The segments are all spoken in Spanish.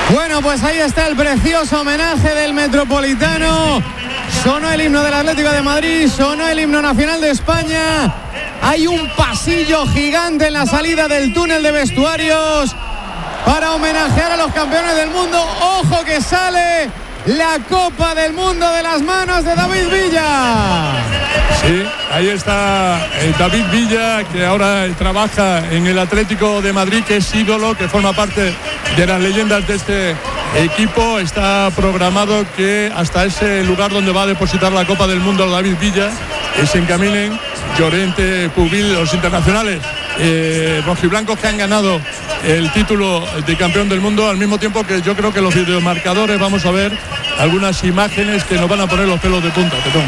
Bueno, pues ahí está el precioso homenaje del Metropolitano. Sonó el himno del Atlético de Madrid, sonó el himno nacional de España. Hay un pasillo gigante en la salida del túnel de vestuarios para homenajear a los campeones del mundo. ¡Ojo que sale la Copa del Mundo de las manos de David Villa! Sí, ahí está David Villa, que ahora trabaja en el Atlético de Madrid, que es ídolo, que forma parte de las leyendas de este equipo. Está programado que hasta ese lugar donde va a depositar la Copa del Mundo David Villa se encaminen Llorente, Pubil, los internacionales rojiblancos que han ganado el título de campeón del mundo, al mismo tiempo que yo creo que los videomarcadores vamos a ver algunas imágenes que nos van a poner los pelos de punta. Petón.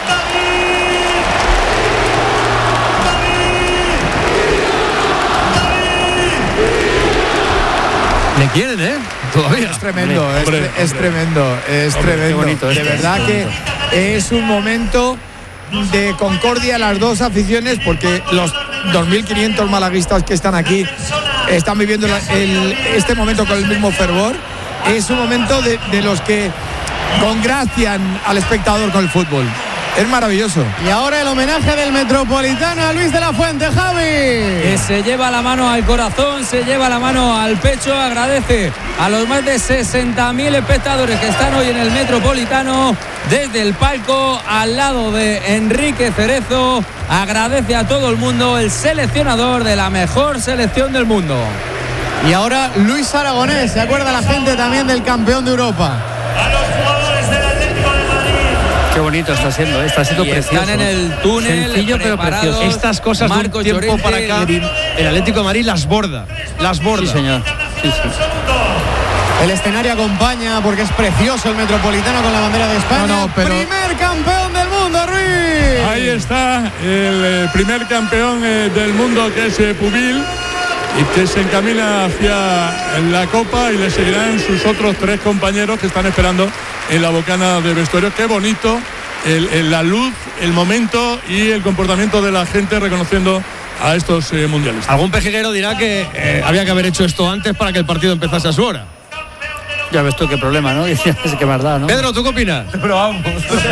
Le quieren, todavía. Es tremendo, hombre, es tremendo, es tremendo. Bonito, de verdad que es un momento de concordia las dos aficiones, porque los 2.500 malaguistas que están aquí están viviendo este momento con el mismo fervor. Es un momento de los que congracian al espectador con el fútbol. Es maravilloso. Y ahora el homenaje del Metropolitano a Luis de la Fuente, Javi. Que se lleva la mano al corazón, se lleva la mano al pecho, agradece a los más de 60.000 espectadores que están hoy en el Metropolitano desde el palco al lado de Enrique Cerezo. Agradece a todo el mundo, el seleccionador de la mejor selección del mundo. Y ahora Luis Aragonés, se acuerda la gente también del campeón de Europa. A los jugadores del Atlético de Madrid. Qué bonito está siendo y precioso. Están en el túnel, sencillo pero precioso. Estas cosas Marcos de un tiempo Llorente, para acá, el Atlético de Madrid las borda. Sí, señor. Sí. El escenario acompaña porque es precioso el Metropolitano con la bandera de España. Primer campeón del mundo, Ruiz. Ahí está el primer campeón del mundo, que es Pubil, y que se encamina hacia la Copa, y le seguirán sus otros 3 compañeros que están esperando en la bocana de vestuario. Qué bonito la luz, el momento y el comportamiento de la gente reconociendo a estos mundialistas. Algún pejiguero dirá que había que haber hecho esto antes para que el partido empezase a su hora. Ya ves tú qué problema, ¿no? Es que verdad, ¿no? Pedro, ¿tú qué opinas? Pero vamos.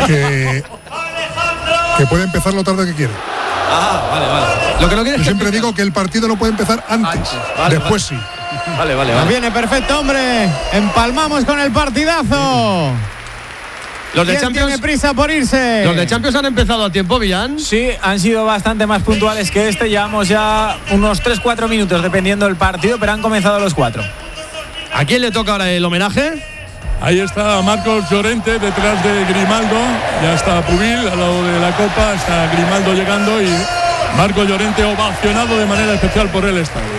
Que puede empezar lo tarde que quiera. Vale. Lo que no quiere Yo siempre digo que el partido no puede empezar antes. Después sí. Vale. Nos viene perfecto, hombre. Empalmamos con el partidazo. Los de ¿Quién Champions tiene prisa por irse? Los de Champions han empezado a tiempo, Villán. Sí, han sido bastante más puntuales que este. Llevamos ya unos 3-4 minutos dependiendo del partido, pero han comenzado los 4. ¿A quién le toca ahora el homenaje? Ahí está Marcos Llorente detrás de Grimaldo. Ya está Pubil al lado de la Copa. Está Grimaldo llegando y Marcos Llorente ovacionado de manera especial por el estadio.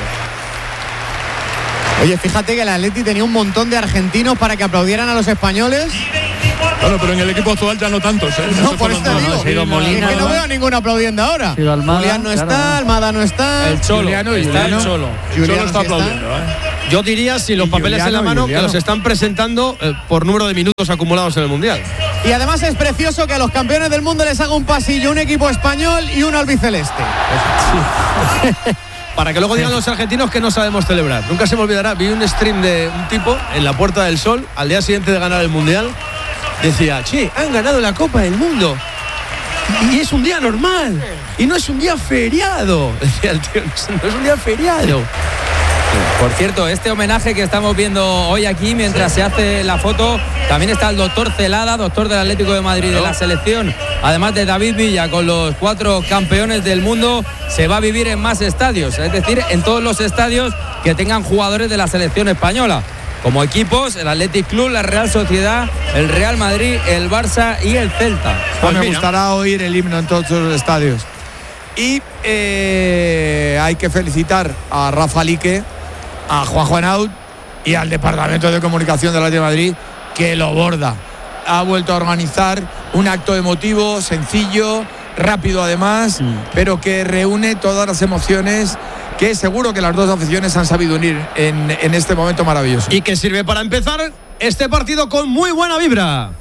Oye, fíjate que el Atleti tenía un montón de argentinos para que aplaudieran a los españoles. Bueno, pero en el equipo actual ya no tantos, ¿eh? No, por eso te digo. Ha sido Molina, es que no veo a ninguno aplaudiendo ahora. Julián no está, Almada no está. El Cholo, Juliano está el Cholo. Juliano está aplaudiendo, Yo diría, si los papeles en la mano, que los están presentando por número de minutos acumulados en el Mundial. Y además es precioso que a los campeones del mundo les haga un pasillo un equipo español y uno albiceleste. Para que luego digan los argentinos que no sabemos celebrar. Nunca se me olvidará, vi un stream de un tipo en la Puerta del Sol al día siguiente de ganar el Mundial. Decía, che, han ganado la Copa del Mundo y es un día normal y no es un día feriado. Decía el tío, no es un día feriado. Por cierto, este homenaje que estamos viendo hoy aquí mientras se hace la foto, también está el doctor Celada, doctor del Atlético de Madrid de la selección, además de David Villa con los 4 campeones del mundo. Se va a vivir en más estadios, es decir, en todos los estadios que tengan jugadores de la selección española. Como equipos, el Athletic Club, la Real Sociedad, el Real Madrid, el Barça y el Celta. Pues me gustará oír el himno en todos los estadios. Y hay que felicitar a Rafa Lique, a Juanjo Enaut y al Departamento de Comunicación del Atlético de Madrid, que lo borda. Ha vuelto a organizar un acto emotivo, sencillo, rápido además, pero que reúne todas las emociones que seguro que las dos aficiones han sabido unir en este momento maravilloso. Y que sirve para empezar este partido con muy buena vibra.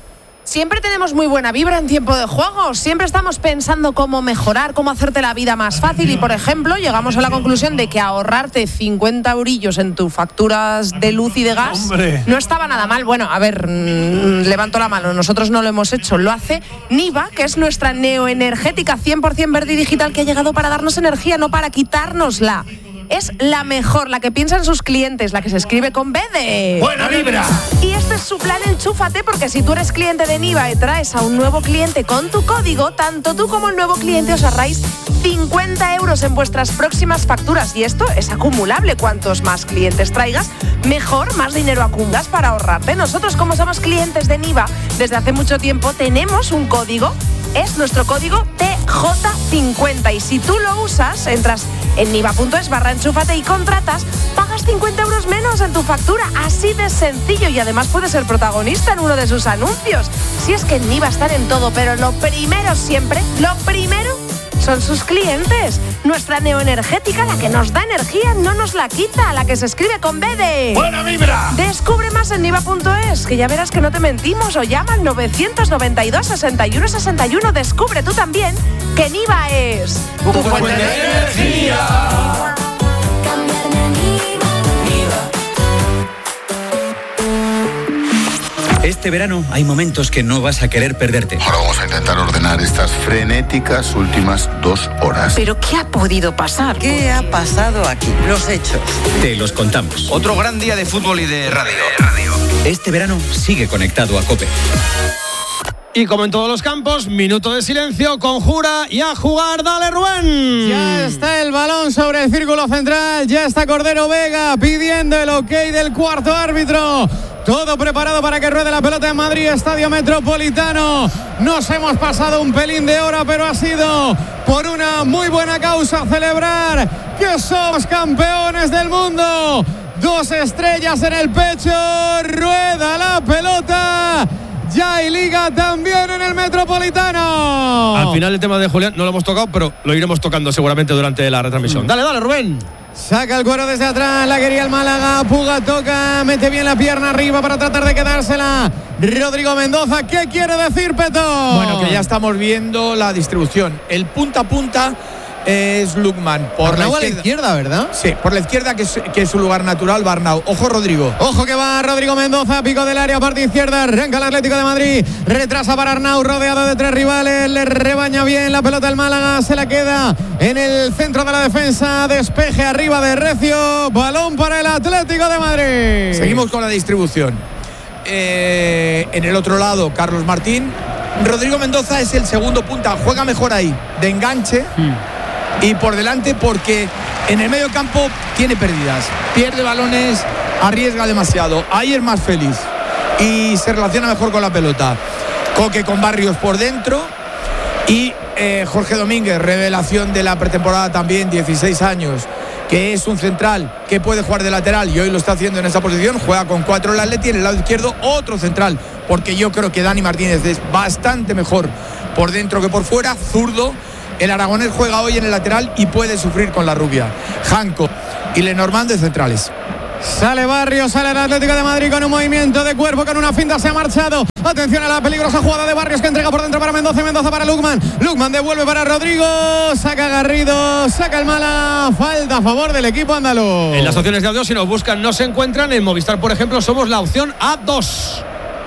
Siempre tenemos muy buena vibra en tiempo de juego. Siempre estamos pensando cómo mejorar, cómo hacerte la vida más fácil. Y, por ejemplo, llegamos a la conclusión de que ahorrarte 50 eurillos en tus facturas de luz y de gas no estaba nada mal. Bueno, a ver, levanto la mano. Nosotros no lo hemos hecho. Lo hace Niva, que es nuestra neoenergética 100% verde y digital que ha llegado para darnos energía, no para quitárnosla. Es la mejor, la que piensa en sus clientes, la que se escribe con B de... ¡Buena vibra! Y este es su plan Enchúfate, porque si tú eres cliente de Niva y traes a un nuevo cliente con tu código, tanto tú como el nuevo cliente os ahorráis 50 euros en vuestras próximas facturas. Y esto es acumulable. Cuantos más clientes traigas, mejor, más dinero acumulas para ahorrarte. Nosotros, como somos clientes de Niva desde hace mucho tiempo, tenemos un código. Es nuestro código TJ50 y si tú lo usas, entras en niva.es/enchúfate y contratas, pagas 50 euros menos en tu factura, así de sencillo, y además puedes ser protagonista en uno de sus anuncios. Si es que en Niva están en todo, pero lo primero siempre, son sus clientes. Nuestra neoenergética, la que nos da energía, no nos la quita, la que se escribe con B de... ¡Buena vibra! Descubre más en niva.es, que ya verás que no te mentimos, o llama al 992 61 61. Descubre tú también que Niva es... ¡Tu fuente de energía! Este verano hay momentos que no vas a querer perderte. Ahora vamos a intentar ordenar estas frenéticas últimas 2 horas. ¿Pero qué ha podido pasar? ¿Qué ha pasado aquí? Los hechos. Te los contamos. Otro gran día de fútbol y de radio. Este verano sigue conectado a COPE. Y como en todos los campos, minuto de silencio, conjura y a jugar. ¡Dale, Rubén! Ya está el balón sobre el círculo central. Ya está Cordero Vega pidiendo el ok del cuarto árbitro. Todo preparado para que ruede la pelota en Madrid, Estadio Metropolitano. Nos hemos pasado un pelín de hora, pero ha sido por una muy buena causa, celebrar que somos campeones del mundo. 2 estrellas en el pecho, rueda la pelota. Ya hay liga también en el Metropolitano. Al final el tema de Julián no lo hemos tocado, pero lo iremos tocando seguramente durante la retransmisión. Dale, Rubén. Saca el cuero desde atrás, la quería el Málaga. Puga toca, mete bien la pierna arriba para tratar de quedársela. Rodrigo Mendoza, ¿qué quiere decir, Peto? Bueno, que ya estamos viendo la distribución. El punta a punta es Lukman. Por la izquierda, ¿verdad? Sí, por la izquierda, que es su lugar natural, Barnau. Ojo, Rodrigo. Ojo que va Rodrigo Mendoza, pico del área, parte izquierda, arranca el Atlético de Madrid, retrasa para Arnau, rodeado de 3 rivales, le rebaña bien la pelota el Málaga, se la queda en el centro de la defensa, despeje arriba de Recio, balón para el Atlético de Madrid. Seguimos con la distribución. En el otro lado, Carlos Martín. Rodrigo Mendoza es el segundo punta, juega mejor ahí, de enganche. Y por delante, porque en el medio campo tiene pérdidas, pierde balones, arriesga demasiado. Ahí es más feliz y se relaciona mejor con la pelota. Coque con Barrios por dentro y Jorge Domínguez, revelación de la pretemporada también, 16 años, que es un central que puede jugar de lateral y hoy lo está haciendo en esa posición. Juega con 4 el Atleti, en el lado izquierdo otro central, porque yo creo que Dani Martínez es bastante mejor por dentro que por fuera, zurdo. El aragonés juega hoy en el lateral y puede sufrir con la rubia. Janco y Lenormand de centrales. Sale Barrios, sale el Atlético de Madrid con un movimiento de cuerpo, con una finta, se ha marchado. Atención a la peligrosa jugada de Barrios, que entrega por dentro para Mendoza y Mendoza para Lukman. Lukman devuelve para Rodrigo, saca Garrido, saca el Málaga. Falta a favor del equipo andaluz. En las opciones de audio, si nos buscan, no se encuentran. En Movistar, por ejemplo, somos la opción A2.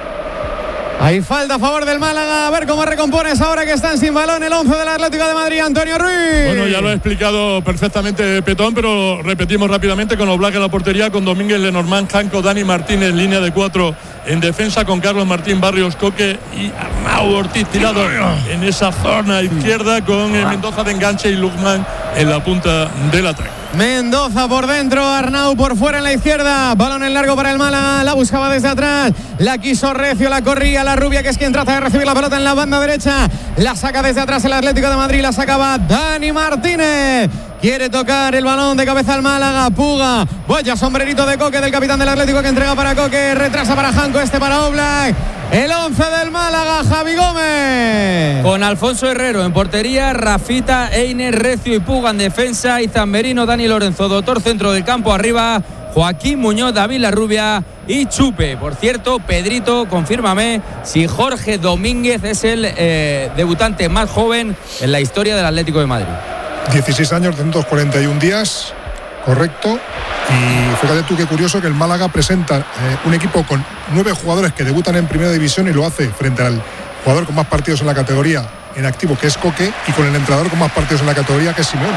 Hay falta a favor del Málaga. A ver cómo recompones ahora que están sin balón el 11 del Atlético de Madrid, Antonio Ruiz. Bueno, ya lo he explicado perfectamente Petón, pero repetimos rápidamente con Oblak en la portería, con Domínguez, Lenormand, Janco, Dani Martínez, línea de 4 en defensa, con Carlos Martín, Barrios, Coque y Arnau Ortiz tirado en esa zona izquierda, con Mendoza de enganche y Lukman en la punta del ataque. Mendoza por dentro, Arnau por fuera en la izquierda, balón en largo para el Málaga, la buscaba desde atrás, la quiso Recio, la corría la rubia, que es quien trata de recibir la pelota en la banda derecha, la saca desde atrás el Atlético de Madrid, la sacaba Dani Martínez. Quiere tocar el balón de cabeza al Málaga. Puga. Vaya sombrerito de Coque del capitán del Atlético, que entrega para Coque. Retrasa para Janco, para Oblak. El 11 del Málaga, Javi Gómez. Con Alfonso Herrero en portería, Rafita, Einer, Recio y Puga en defensa, y Zamberino, Dani Lorenzo, Doctor centro del campo, arriba Joaquín Muñoz, David Larrubia y Chupe. Por cierto, Pedrito, confírmame si Jorge Domínguez es el debutante más joven en la historia del Atlético de Madrid. 16 años, 241 días, correcto. Y fíjate tú qué curioso que el Málaga presenta un equipo con 9 jugadores que debutan en primera división y lo hace frente al jugador con más partidos en la categoría en activo, que es Coque, y con el entrenador con más partidos en la categoría, que es Simeone.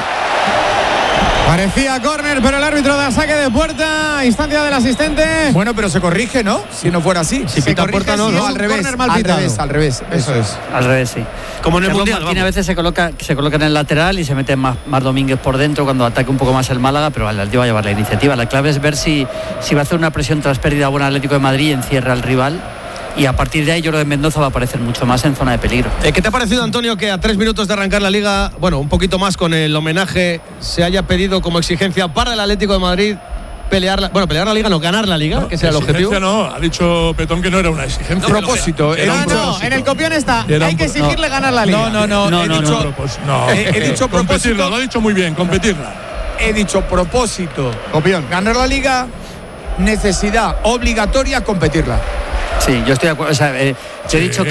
Parecía córner, pero el árbitro da saque de puerta, instancia del asistente. Bueno, pero se corrige, ¿no? Si no fuera así. Si pita puerta, no, al revés. Al revés. Eso es. Al revés, sí. Como en el Carlos Mundial. Martín a veces se coloca en el lateral y se mete más Domínguez por dentro cuando ataque un poco más el Málaga, pero el Atlético va a llevar la iniciativa. La clave es ver si va a hacer una presión tras pérdida buena Atlético de Madrid y encierra al rival. Y a partir de ahí Jordan Mendoza va a aparecer mucho más en zona de peligro. ¿Qué te ha parecido, Antonio, que a 3 minutos de arrancar la Liga, bueno, un poquito más con el homenaje, se haya pedido como exigencia para el Atlético de Madrid pelear la Liga, no, ganar la Liga, que sea el objetivo? No, ha dicho Petón que no era una exigencia. Propósito. En el copión está, hay que exigirle ganar la Liga. No. He dicho competirla, lo ha dicho muy bien, competirla. He dicho propósito. Copión. Ganar la Liga, necesidad obligatoria, competirla. Sí, yo estoy de acuerdo. O sea, yo he dicho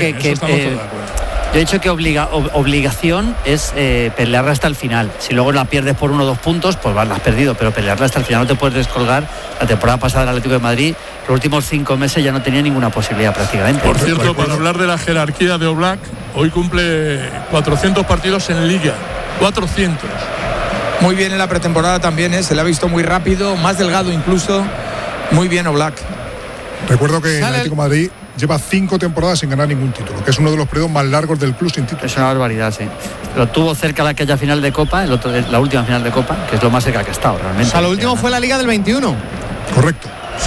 que obligación es pelearla hasta el final. Si luego la pierdes por 1 o 2 puntos, pues la has perdido, pero pelearla hasta el final no te puedes descolgar. La temporada pasada del Atlético de Madrid, los últimos 5 meses ya no tenía ninguna posibilidad prácticamente. Por cierto, para hablar de la jerarquía de Oblak, hoy cumple 400 partidos en Liga. 400. Muy bien en la pretemporada también, se le ha visto muy rápido, más delgado incluso. Muy bien Oblak. Recuerdo que el Atlético de Madrid lleva 5 temporadas sin ganar ningún título, que es uno de los periodos más largos del club sin título. Es una barbaridad, sí. Lo tuvo cerca aquella final de Copa, la última final de Copa, que es lo más cerca que ha estado realmente. O sea, lo último fue la Liga del 21. Correcto.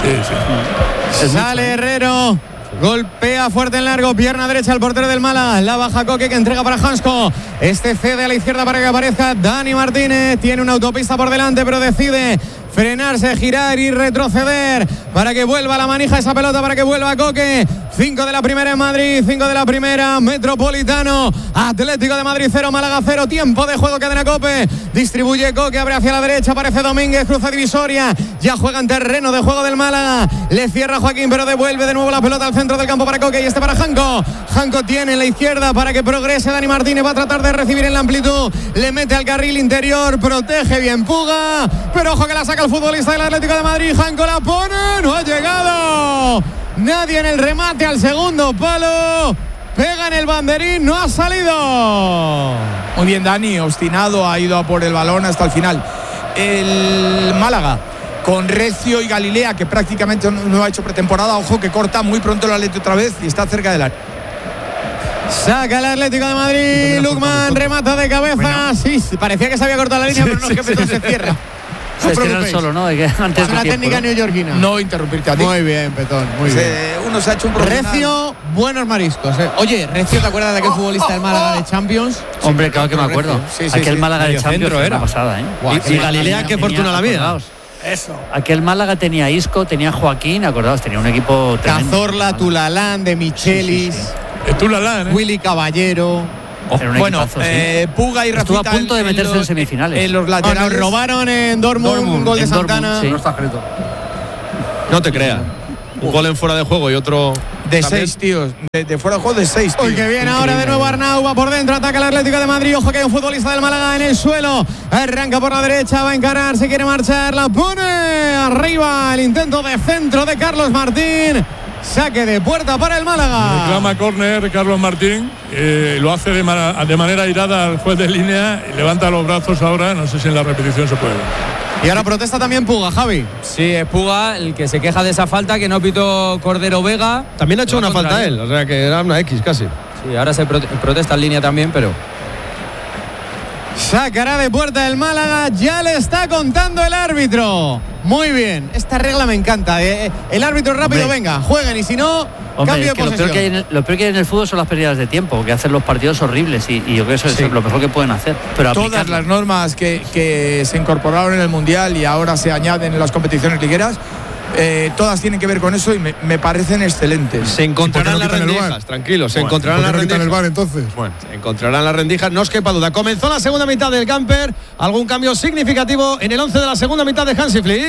Sí. Sale Herrero. Golpea fuerte en largo, pierna derecha al portero del Málaga, la baja Coque que entrega para Hansko, cede a la izquierda para que aparezca Dani Martínez, tiene una autopista por delante pero decide frenarse, girar y retroceder para que vuelva la manija esa pelota, para que vuelva Coque. 5 de la primera en Madrid, 5 de la primera Metropolitano, Atlético de Madrid 0, Málaga 0, tiempo de juego, cadena Cope, distribuye Coque, abre hacia la derecha, aparece Domínguez, cruza divisoria, ya juega en terreno de juego del Málaga, le cierra Joaquín pero devuelve de nuevo la pelota al centro del campo para Coque y para Janko. Janko tiene en la izquierda para que progrese Dani Martínez, va a tratar de recibir en la amplitud, le mete al carril interior, protege bien Puga, pero ojo que la saca el futbolista del Atlético de Madrid, Janko la pone, no ha llegado nadie en el remate al segundo palo, pega en el banderín, no ha salido. Muy bien Dani, obstinado, ha ido a por el balón hasta el final. El Málaga con Recio y Galilea, que prácticamente no ha hecho pretemporada, ojo que corta muy pronto el Atlético otra vez y está cerca del área. Saca el Atlético de Madrid, Lukman remata de cabeza, sí, parecía que se había cortado la línea, pero no, es que Petón se cierra. Se cierra solo, ¿no? Antes es una técnica neoyorquina. No interrumpirte a ti. Muy bien, Petón, muy bien. Uno se ha hecho un profesional. Recio, buenos mariscos. Oye, Recio, ¿te acuerdas de aquel futbolista del Málaga de Champions? Hombre, claro que me acuerdo. Aquel Málaga de Champions era pasada, ¿eh? Y Galilea, qué fortuna la mía. Eso. Aquel Málaga tenía Isco, tenía Joaquín, acordaos, tenía un equipo tremendo. Cazorla, Tulalán, De Michelis, Tulalán, Willy Caballero. Bueno, equipazo, sí. Puga y Rafita estuvo a punto de meterse en semifinales. En los laterales. Nos robaron en Dortmund un gol de Santana. Dortmund, sí. No está escrito. No te creas. Un gol en fuera de juego y otro de 6, tíos. De fuera de juego de 6. Uy, que viene ahora de nuevo Arnau, va por dentro, ataca el Atlético de Madrid. Ojo que hay un futbolista del Málaga en el suelo. Arranca por la derecha, va a encarar, se quiere marchar, la pone arriba. El intento de centro de Carlos Martín. Saque de puerta para el Málaga. Reclama córner Carlos Martín, lo hace de manera airada al juez de línea y levanta los brazos ahora, no sé si en la repetición se puede ver. Y ahora protesta también Puga, Javi. Sí, es Puga el que se queja de esa falta que no pitó Cordero Vega. También ha hecho una falta él, o sea que era una X casi. Sí, ahora se protesta en línea también, pero... Sacará de puerta el Málaga, ya le está contando el árbitro. Muy bien, esta regla me encanta. El árbitro rápido, hombre, venga, jueguen y si no, cambio de posesión. Lo peor que hay en el fútbol son las pérdidas de tiempo, que hacen los partidos horribles y yo creo que eso es lo mejor que pueden hacer. Pero todas las normas que se incorporaron en el Mundial y ahora se añaden en las competiciones ligueras, todas tienen que ver con eso y me parecen excelentes. Se encontrarán las rendijas, tranquilos, se encontrarán las rendijas. el bar, entonces. Bueno, se encontrarán las rendijas, no os quepa duda. Comenzó la segunda mitad del camper, algún cambio significativo en el 11 de la segunda mitad de Hansi Flick.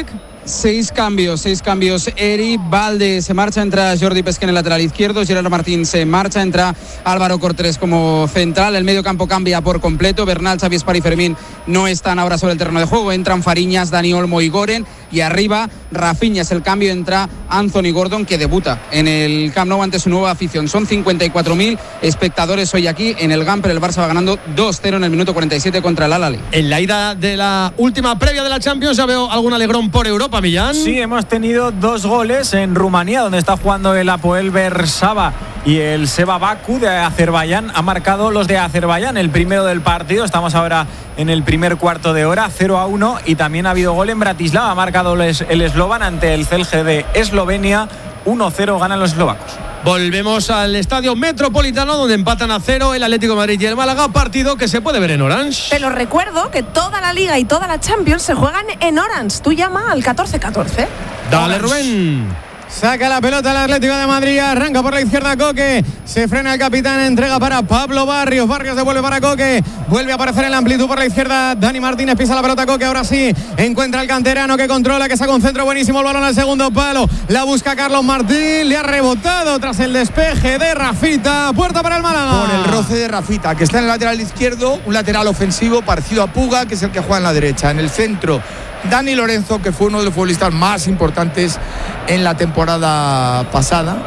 6 cambios. Eric Valde se marcha, entra Jordi Pesqué en el lateral izquierdo, Gerard Martín se marcha, entra Álvaro Cortés como central, el medio campo cambia por completo, Bernal, Xavi Espar y Fermín no están ahora sobre el terreno de juego, entran Fariñas, Dani Olmo y Goren, y arriba Rafinha es el cambio, entra Anthony Gordon, que debuta en el Camp Nou ante su nueva afición. Son 54.000 espectadores hoy aquí en el Gamper. El Barça va ganando 2-0 en el minuto 47 contra el Al-Ahly. En la ida de la última previa de la Champions ya veo algún alegrón por Europa, Millán. Sí, hemos tenido 2 goles en Rumanía, donde está jugando el Apoel Bersaba y el Seva Baku de Azerbaiyán. Ha marcado los de Azerbaiyán, el primero del partido. Estamos ahora en el primer cuarto de hora, 0-1, y también ha habido gol en Bratislava. Ha marcado el eslovan ante el Celje de Eslovenia. 1-0 ganan los eslovacos. Volvemos al Estadio Metropolitano, donde empatan a 0 el Atlético de Madrid y el Málaga, partido que se puede ver en Orange. Te lo recuerdo que toda la Liga y toda la Champions se juegan en Orange. Tú llama al 1414. Dale, Rubén. Saca la pelota el Atlético de Madrid, arranca por la izquierda Coque, se frena el capitán, entrega para Pablo Barrios devuelve para Coque, vuelve a aparecer en la amplitud por la izquierda Dani Martínez, pisa la pelota Coque, ahora sí, encuentra el canterano que controla, que saca un centro buenísimo, el balón al segundo palo, la busca Carlos Martín, le ha rebotado tras el despeje de Rafita, puerta para el Málaga. Por el roce de Rafita, que está en el lateral izquierdo, un lateral ofensivo parecido a Puga, que es el que juega en la derecha, en el centro Dani Lorenzo, que fue uno de los futbolistas más importantes en la temporada pasada,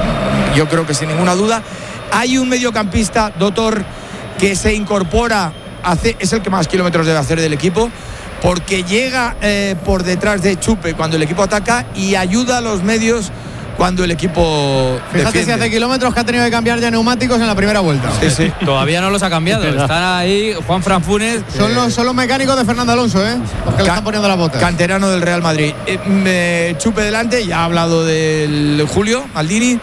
yo creo que sin ninguna duda. Hay un mediocampista, Dotor, que se incorpora, es el que más kilómetros debe hacer del equipo, porque llega por detrás de Chupe cuando el equipo ataca y ayuda a los medios cuando el equipo Fíjate si hace kilómetros que ha tenido que cambiar ya neumáticos en la primera vuelta. Sí. Todavía no los ha cambiado. Están ahí Juan Fran Funes. Son los mecánicos de Fernando Alonso, los que le están poniendo las botas. Canterano del Real Madrid. Chupe delante, ya ha hablado del Julio Maldini.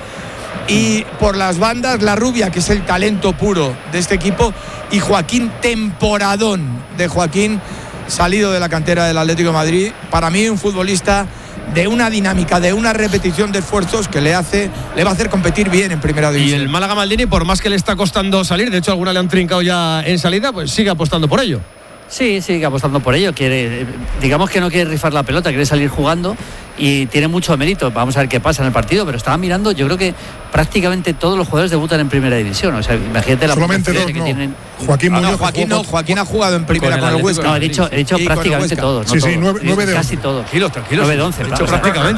Y por las bandas, la rubia, que es el talento puro de este equipo, y Joaquín, temporadón de Joaquín, salido de la cantera del Atlético de Madrid. Para mí, un futbolista de una dinámica, de una repetición de esfuerzos que le va a hacer competir bien en primera división. Y el Málaga Maldini, por más que le está costando salir, de hecho alguna le han trincado ya en salida, pues sigue apostando por ello. Sí, sigue apostando por ello. Digamos que no quiere rifar la pelota, quiere salir jugando y tiene mucho mérito. Vamos a ver qué pasa en el partido, pero estaba mirando, yo creo que prácticamente todos los jugadores debutan en primera división. O sea, imagínate la solamente dos, que tienen. Joaquín Muñoz. Joaquín ha jugado en primera con el Huesca. No, he dicho prácticamente todos. Sí, 9 de 11. Casi todos. Tranquilos. 9 de 11. He dicho prácticamente.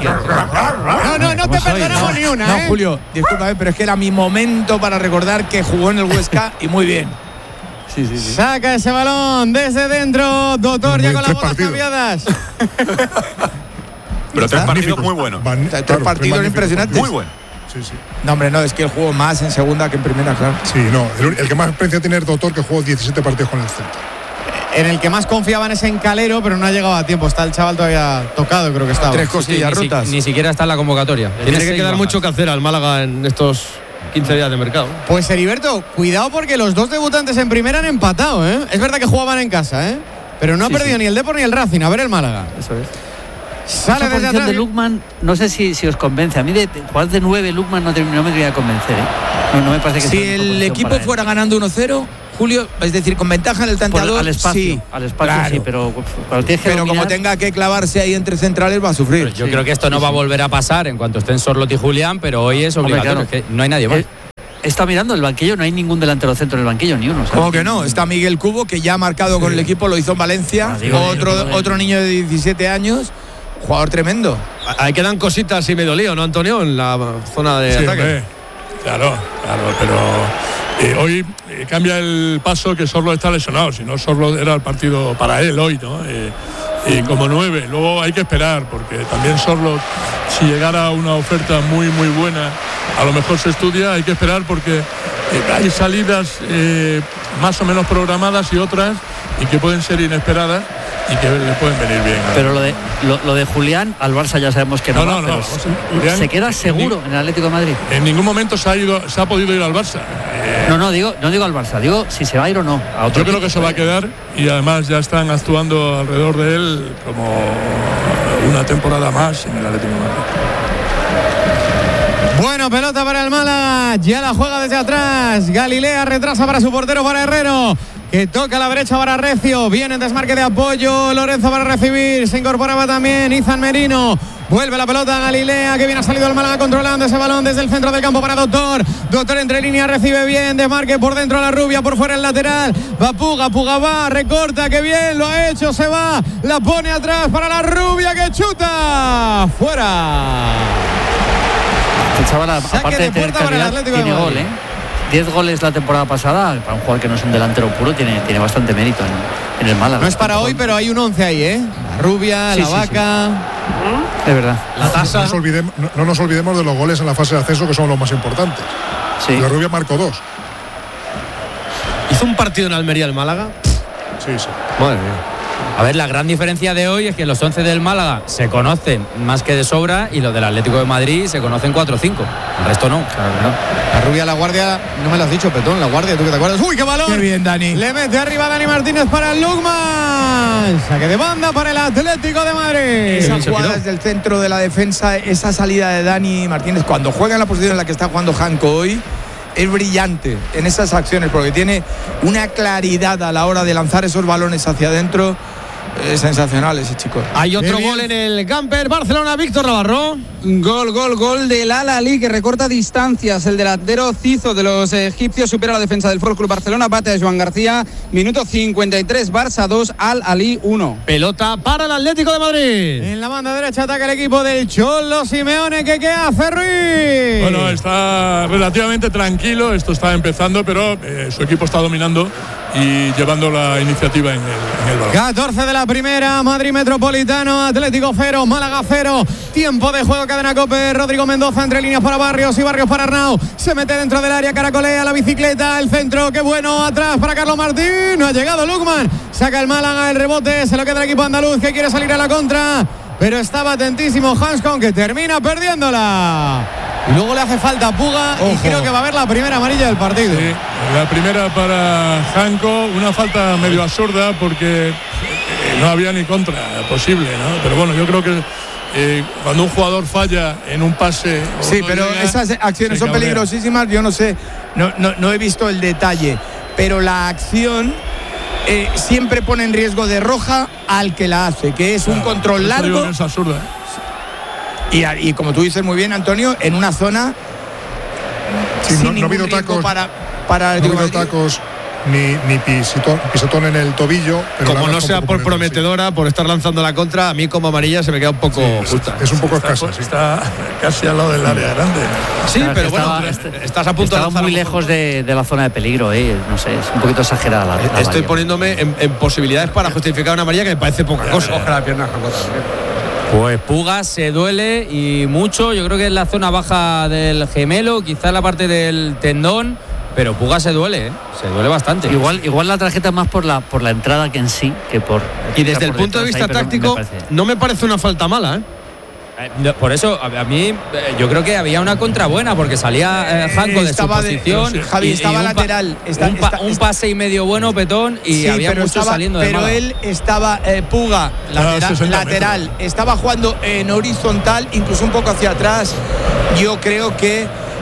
No te perdonamos ni una. No, Julio, discúlpame, pero es que era mi momento para recordar que jugó en el Huesca y muy bien. Sí. Saca ese balón desde dentro, Dotor, ya con las botas cambiadas. Pero 3 partidos muy buenos. 3 partidos impresionantes. Muy buenos. Sí. No, hombre, no, es que él jugó más en segunda que en primera, claro. Sí, no, el que más experiencia tiene es Dotor, que jugó 17 partidos con el Celta. En el que más confiaban es en Calero, pero no ha llegado a tiempo. Está el chaval todavía tocado, creo que estaba. 3 costillas rotas. Ni siquiera está en la convocatoria. Tiene que quedar mucho que hacer al Málaga en estos 15 días de mercado. Pues Heriberto, cuidado porque los dos debutantes en primera han empatado, ¿eh? Es verdad que jugaban en casa, ¿eh? Pero no ha perdido ni el Depor ni el Racing. A ver el Málaga. Eso es. Sale esa desde atrás. de Lukman, no sé si os convence. A mí de jugar de 9 Lukman no me debería convencer, ¿eh? No me parece que si el equipo fuera ganando 1-0, Julio, es decir, con ventaja en el tanteador, al espacio, sí, claro. Sí, pero como tenga que clavarse ahí entre centrales va a sufrir. Pero yo creo que esto no va a volver a pasar en cuanto estén Sorloth y Julián, pero hoy es obligatorio. Hombre, claro. Es que no hay nadie más. Está mirando el banquillo, no hay ningún delantero centro en el banquillo, ni uno. ¿Sabes? ¿Cómo que no? Está Miguel Cubo, que ya ha marcado con el equipo, lo hizo en Valencia. Otro niño de 17 años, jugador tremendo. Ahí quedan cositas y medio lío, ¿no, Antonio? En la zona de ataque. Hombre, claro, pero hoy cambia el paso que Sorloth está lesionado. Si no, Sorloth era el partido para él hoy, ¿no? Y como 9, luego hay que esperar, porque también Sorloth, si llegara una oferta muy muy buena, a lo mejor se estudia. Hay que esperar porque hay salidas más o menos programadas y otras y que pueden ser inesperadas y que le pueden venir bien. Pero lo de Julián al Barça ya sabemos que no. Julián, ¿se queda seguro en el Atlético de Madrid? En ningún momento se ha podido ir al Barça. No digo al Barça, digo si se va a ir o no. Yo creo que se va a quedar y además ya están actuando alrededor de él como una temporada más en el Atlético de Madrid. Bueno, pelota para el Málaga, ya la juega desde atrás. Galilea retrasa para su portero, para Herrero. que toca a la derecha para Recio. Viene en desmarque de apoyo. Lorenzo para recibir. Se incorporaba también Izan Merino. Vuelve la pelota a Galilea, que bien ha salido el Málaga controlando ese balón desde el centro del campo para Doctor. Doctor entre líneas, recibe bien, desmarque por dentro a la Rubia, por fuera el lateral. Va Puga, Puga va, recorta, que bien lo ha hecho, se va. La pone atrás para la Rubia, que chuta. Fuera. El chaval, aparte de tener calidad, tiene gol, 10 goles la temporada pasada. Para un jugador que no es un delantero puro, tiene bastante mérito en el Málaga. No es para hoy, pero hay un 11 ahí, La Rubia, sí, la Vaca. Sí. Es verdad. La tasa. No nos olvidemos de los goles en la fase de ascenso, que son los más importantes. Sí. La Rubia marcó 2. Hizo un partido en Almería el Málaga. Sí. Madre mía. A ver, la gran diferencia de hoy es que los 11 del Málaga se conocen más que de sobra y los del Atlético de Madrid se conocen 4 o 5. El resto no. Claro. La Rubia, la Guardia, no me lo has dicho, Petón, la Guardia, ¿tú que te acuerdas? ¡Uy, qué balón! Qué bien, Dani. Le mete arriba Dani Martínez para el Lukman. Saque de banda para el Atlético de Madrid. Esa jugada desde el centro de la defensa, esa salida de Dani Martínez, cuando juega en la posición en la que está jugando Janko hoy, es brillante en esas acciones, porque tiene una claridad a la hora de lanzar esos balones hacia adentro. Es sensacional ese chico. Hay otro gol en el camper Barcelona, Víctor Navarro. Gol del Al-Ahly, que recorta distancias. El delantero Cizo de los egipcios supera la defensa del Fútbol Club Barcelona, bate a Joan García. Minuto 53, Barça 2, Al-Ahly 1. Pelota para el Atlético de Madrid. En la banda derecha ataca el equipo del Cholo Simeone. ¿Qué hace Ruiz? Bueno, está relativamente tranquilo. Esto está empezando, pero su equipo está dominando y llevando la iniciativa en el balón. 14 de la primera, Madrid Metropolitano, Atlético 0, Málaga 0. Tiempo de juego, cadena COPE. Rodrigo Mendoza entre líneas para Barrios y Barrios para Arnau. Se mete dentro del área, caracolea la bicicleta, el centro, qué bueno, atrás para Carlos Martín. No ha llegado Lukman. Saca el Málaga, el rebote, se lo queda el equipo andaluz, que quiere salir a la contra. Pero estaba atentísimo Hanskon, que termina perdiéndola. Y luego le hace falta Puga. Ojo. Y creo que va a haber la primera amarilla del partido. Sí, la primera para Janko, una falta medio absurda porque no había ni contra posible, ¿no? Pero bueno, yo creo que cuando un jugador falla en un pase... Sí, pero esas acciones son peligrosísimas. Yo no sé, no he visto el detalle, pero la acción... siempre pone en riesgo de roja al que la hace, que es un control largo. Es absurda. Y como tú dices muy bien, Antonio, en una zona sin no ha habido tacos para no ha habido tacos ni pisotón en el tobillo, pero como no sea por prometedora, por estar lanzando la contra, a mí como amarilla se me queda un poco justa. Es un poco escasa. Está casi al lado del área grande. Sí, claro, pero bueno, estás a punto de lanzar muy lejos de la zona de peligro, no sé, es un poquito exagerada la estoy poniéndome en posibilidades para justificar una amarilla que me parece poca cosa. Ojalá la pierna Janko. Pues Puga se duele y mucho. Yo creo que es la zona baja del gemelo, quizás la parte del tendón, pero Puga se duele, se duele bastante. Igual la tarjeta es más por la entrada que en sí, que por... Y desde el punto de vista táctico, no me parece una falta mala, Por eso, a mí, yo creo que había una contra buena, porque salía Janko de su posición. Javi, estaba lateral. Un pase y medio bueno, Petón, y sí, había mucho saliendo de pero Málaga. Él estaba, Puga, lateral, estaba jugando en horizontal, incluso un poco hacia atrás. Yo creo que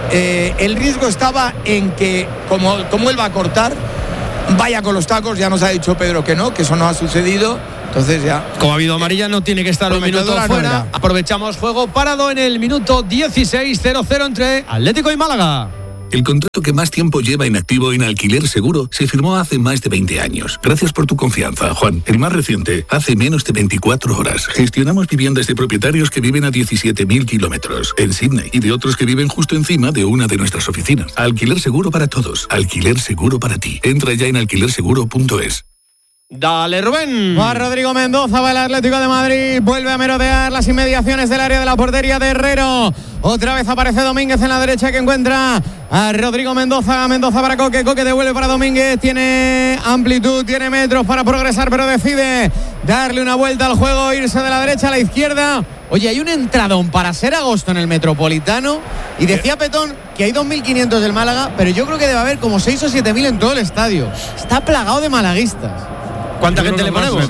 el riesgo estaba en que, como él va a cortar, vaya con los tacos. Ya nos ha dicho Pedro que no, que eso no ha sucedido. Entonces ya. Como ha habido amarilla, no tiene que estar un minuto fuera. Aprovechamos juego parado en el minuto 16, 0-0 entre Atlético y Málaga. El contrato que más tiempo lleva en activo en Alquiler Seguro se firmó hace más de 20 años. Gracias por tu confianza, Juan. El más reciente, hace menos de 24 horas. Gestionamos viviendas de propietarios que viven a 17.000 kilómetros en Sydney y de otros que viven justo encima de una de nuestras oficinas. Alquiler Seguro para todos. Alquiler Seguro para ti. Entra ya en alquilerseguro.es. Dale, Rubén. Va Rodrigo Mendoza, va el Atlético de Madrid. Vuelve a merodear las inmediaciones del área de la portería de Herrero. Otra vez aparece Domínguez en la derecha, que encuentra a Rodrigo Mendoza. Mendoza para Coque. Coque devuelve para Domínguez. Tiene amplitud, tiene metros para progresar, pero decide darle una vuelta al juego, irse de la derecha a la izquierda. Oye, hay un entradón para ser agosto en el Metropolitano. Y decía Petón que hay 2.500 del Málaga, pero yo creo que debe haber como 6 o 7.000 en todo el estadio. Está plagado de malaguistas. ¿Cuánta gente le ponemos?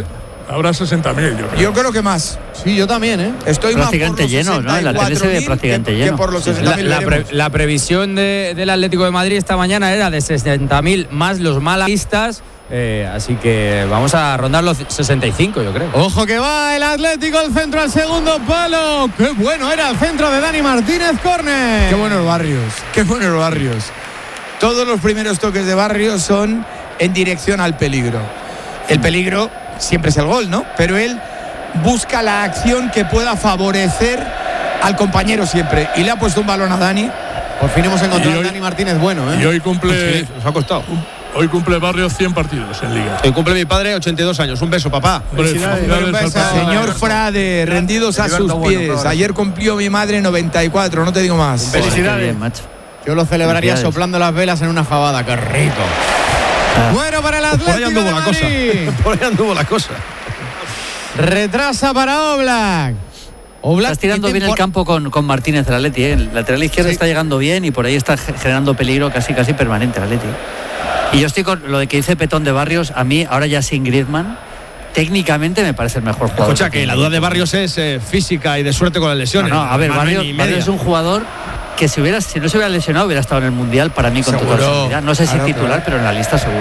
Habrá 60.000, yo creo. Yo creo que más. Sí, yo también, ¿eh? Estoy prácticamente más por los lleno, ¿no? En la tele se ve prácticamente lleno. Que por los 60.000. La previsión del Atlético de Madrid esta mañana era de 60.000 más los malaguistas. Así que vamos a rondar los 65, yo creo. Ojo que va el Atlético, el centro al segundo palo. Qué bueno era el centro de Dani Martínez, córner. Qué buenos Barrios, qué buenos Barrios. Todos los primeros toques de Barrios son en dirección al peligro. El peligro siempre es el gol, ¿no? Pero él busca la acción que pueda favorecer al compañero siempre. Y le ha puesto un balón a Dani. Por fin hemos encontrado a Dani Martínez bueno, ¿eh? Y hoy cumple... Sí, nos ha costado. Hoy cumple Barrios 100 partidos en Liga. Hoy cumple mi padre 82 años. Un beso, papá. Señor Frade, rendidos a sus pies. Ayer cumplió mi madre 94, no te digo más. Felicidades, macho. Yo lo celebraría soplando las velas en una fabada. ¡Qué rico! Bueno para el Atlético de Madrid. Por ahí anduvo la cosa. Retrasa para Oblak. Estás tirando bien el campo con Martínez, el Atleti, ¿eh? El lateral izquierdo está llegando bien y por ahí está generando peligro casi permanente el Atleti. Y yo estoy con lo de que dice Petón de Barrios. A mí, ahora ya sin Griezmann, técnicamente me parece el mejor jugador. Escucha, que la duda de Barrios es física y de suerte con las lesiones. No, a ver, Barrios es un jugador que si no se hubiera lesionado hubiera estado en el Mundial para mí con total seguridad. No sé si titular, pero en la lista seguro.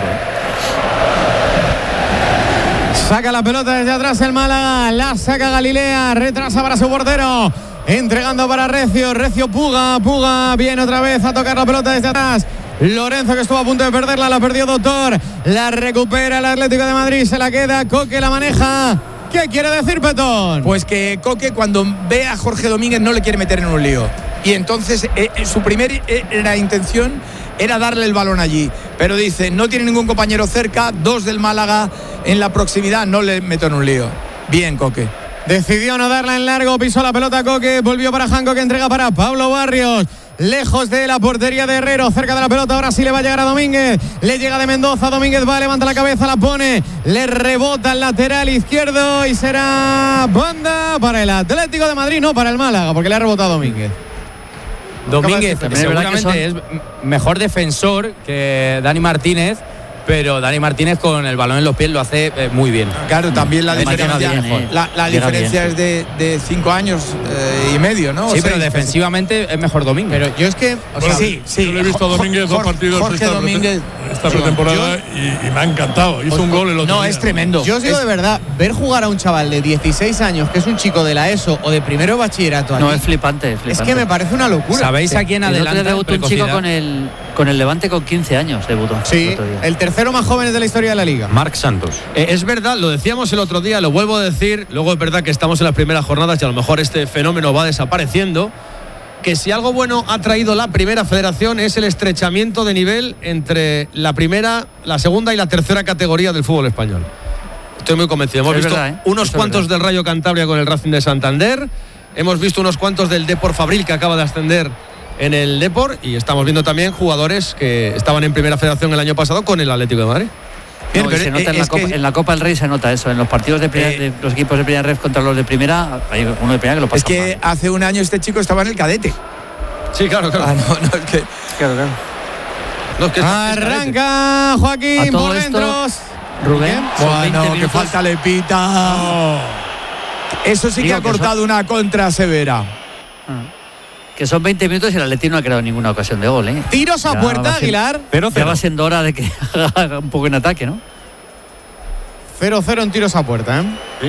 Saca la pelota desde atrás el Málaga, la saca Galilea, retrasa para su portero, entregando para Recio, Puga, viene otra vez a tocar la pelota desde atrás. Lorenzo, que estuvo a punto de perderla, la perdió Doctor, la recupera el Atlético de Madrid, se la queda, Coque la maneja. ¿Qué quiere decir Petón? Pues que Coque, cuando ve a Jorge Domínguez, no le quiere meter en un lío. Y entonces su primera intención era darle el balón allí. Pero dice, no tiene ningún compañero cerca, 2 del Málaga en la proximidad, no le meto en un lío. Bien, Coque. Decidió no darla en largo, pisó la pelota Coque, volvió para Janco, que entrega para Pablo Barrios. Lejos de la portería de Herrero, cerca de la pelota, ahora sí le va a llegar a Domínguez, le llega de Mendoza, Domínguez va, levanta la cabeza, la pone, le rebota el lateral izquierdo y será banda para el Atlético de Madrid, no para el Málaga, porque le ha rebotado Domínguez. Domínguez seguramente es mejor defensor que Dani Martínez, pero Dani Martínez con el balón en los pies lo hace muy bien. Claro, también la diferencia es de 5 años y medio, ¿no? Sí, pero defensivamente es mejor Domínguez. Pero yo es que... sí. Yo le he visto a Domínguez 2 partidos esta pretemporada y me ha encantado. Hizo un gol el otro día. No, es tremendo. Yo os digo de verdad, ver jugar a un chaval de 16 años, que es un chico de la ESO o de primero de bachillerato... No, es flipante. Es que me parece una locura. ¿Sabéis a quién adelanta? Debutó un chico con el Levante con 15 años, debutó. Sí, el tercero más joven de la historia de la Liga. Marc Santos. Es verdad, lo decíamos el otro día, lo vuelvo a decir, luego es verdad que estamos en las primeras jornadas y a lo mejor este fenómeno va desapareciendo, que si algo bueno ha traído la primera federación es el estrechamiento de nivel entre la primera, la segunda y la tercera categoría del fútbol español. Estoy muy convencido. Hemos visto unos cuantos del Rayo Cantabria con el Racing de Santander, hemos visto unos cuantos del Depor Fabril, que acaba de ascender en el Depor, y estamos viendo también jugadores que estaban en primera federación el año pasado con el Atlético de Madrid. No, se nota en la Copa del Rey, se nota eso. En los partidos de los equipos de primera red contra los de primera, hay uno de primera que lo pasa. Es que mal. hace un año este chico estaba en el cadete. Sí, claro. No, es que... Claro. No, es que arranca Joaquín por dentro. Rubén, bueno, que falta le pita. Oh. Eso sí que ha cortado una contra severa. Que son 20 minutos y el Atleti no ha creado ninguna ocasión de gol, ¿eh? Tiros a puerta, Aguilar. Ya va siendo hora de que haga un poco en ataque, ¿no? 0-0 en tiros a puerta, ¿eh? Sí.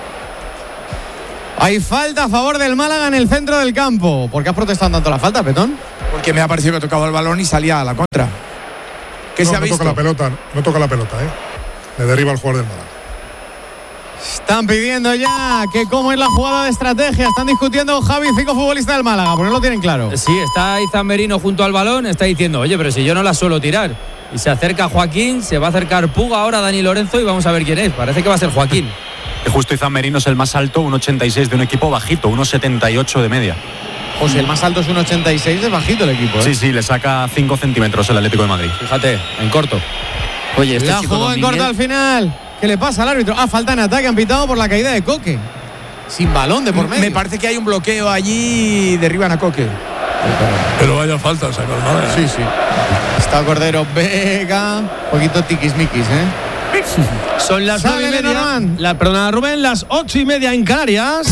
Hay falta a favor del Málaga en el centro del campo. ¿Por qué has protestado tanto la falta, Petón? Porque me ha parecido que tocaba el balón y salía a la contra. ¿Qué se ha visto? No toca la pelota, ¿eh? Le derriba al jugador del Málaga. Están pidiendo ya que cómo es la jugada de estrategia. Están discutiendo Javi, 5 futbolistas del Málaga, porque no lo tienen claro. Sí, está Izan Merino junto al balón, está diciendo, oye, pero si yo no la suelo tirar. Y se acerca Joaquín, se va a acercar Puga ahora, Dani Lorenzo, y vamos a ver quién es. Parece que va a ser Joaquín. Justo Izan Merino es el más alto, 1,86 de un equipo bajito, 1,78 de media. O si el más alto es 1,86, es bajito el equipo, ¿eh? Sí, le saca 5 centímetros el Atlético de Madrid. Fíjate, en corto. Oye, la jugó en corto al final. ¿Qué le pasa al árbitro? Falta en ataque, han pitado por la caída de Coque. Sin balón de por medio. Me parece que hay un bloqueo allí y derriban a Coque. Pero vaya falta, saca el Málaga. Sí. Está Cordero, Vega. Un poquito tiquismiquis, ¿eh? Son las 9:30. Perdona, Rubén, las 8:30 en Canarias.